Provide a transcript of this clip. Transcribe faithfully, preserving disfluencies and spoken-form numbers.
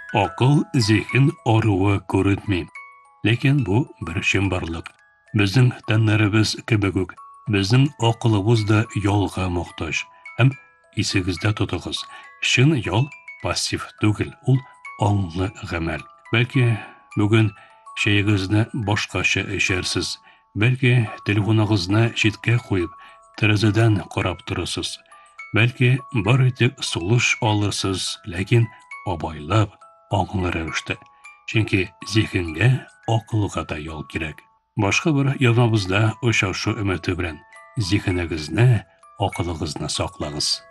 Акыл зиһен аруы күренми. Ләкин бу бер чынбарлык. Безнең тәннәребез кебек үк, безнең акылыбыз да ялга мохтаҗ. Һәм исегездә тотыгыз, чын ял пассив түгел, ул аңлы гамәл. Бәлки, бүген чәегезне башкача эчәрсез, бәлки, телефоныгызны читкә куеп, тәрәзәдән карап торырсыз. Бәлки, бары тик сулыш алырсыз, ләкин абайлап, аңлы рәвештә. Чөнки зиһенгә, акылга да ял кирәк. Башка бер язмабызда очрашу өмете белән зиһенегезне, акылыгызны саклагыз.